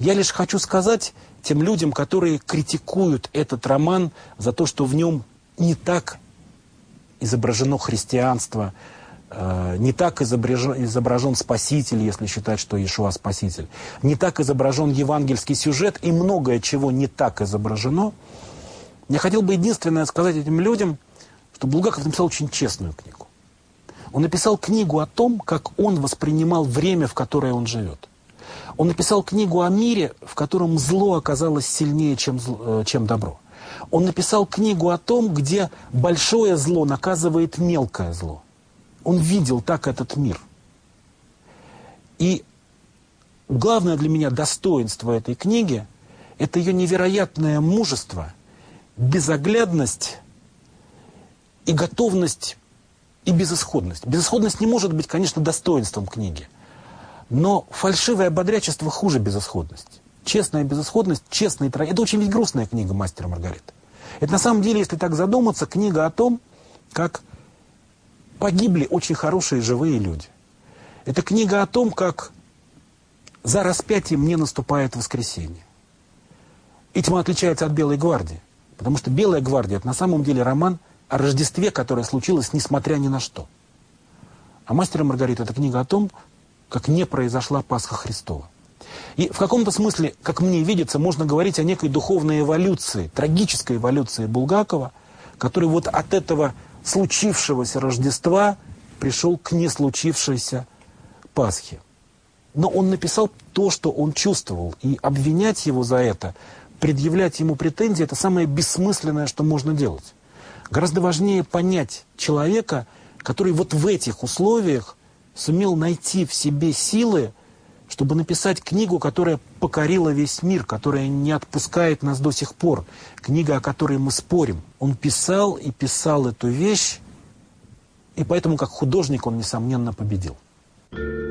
Я лишь хочу сказать тем людям, которые критикуют этот роман за то, что в нем не так изображено христианство, не так изображен Спаситель, если считать, что Иешуа Спаситель, не так изображен евангельский сюжет и многое чего не так изображено. Я хотел бы единственное сказать этим людям, что Булгаков написал очень честную книгу. Он написал книгу о том, как он воспринимал время, в которое он живет. Он написал книгу о мире, в котором зло оказалось сильнее, чем добро. Он написал книгу о том, где большое зло наказывает мелкое зло. Он видел так этот мир. И главное для меня достоинство этой книги – это ее невероятное мужество, безоглядность и готовность, и безысходность. Безысходность не может быть, конечно, достоинством книги. Но фальшивое бодрячество хуже безысходности. Честная безысходность, честный трагедия. Это очень ведь грустная книга «Мастер и Маргарита». Это на самом деле, если так задуматься, книга о том, как погибли очень хорошие живые люди. Это книга о том, как за распятием не наступает воскресенье. Этим он отличается от «Белой гвардии». Потому что «Белая гвардия» — это на самом деле роман о Рождестве, которое случилось несмотря ни на что. А «Мастер и Маргарита» — это книга о том, как не произошла Пасха Христова. И в каком-то смысле, как мне видится, можно говорить о некой духовной эволюции, трагической эволюции Булгакова, который вот от этого случившегося Рождества пришел к не случившейся Пасхе. Но он написал то, что он чувствовал, и обвинять его за это, предъявлять ему претензии – это самое бессмысленное, что можно делать. Гораздо важнее понять человека, который вот в этих условиях сумел найти в себе силы, чтобы написать книгу, которая покорила весь мир, которая не отпускает нас до сих пор. Книга, о которой мы спорим. Он писал и писал эту вещь, и поэтому как художник он, несомненно, победил.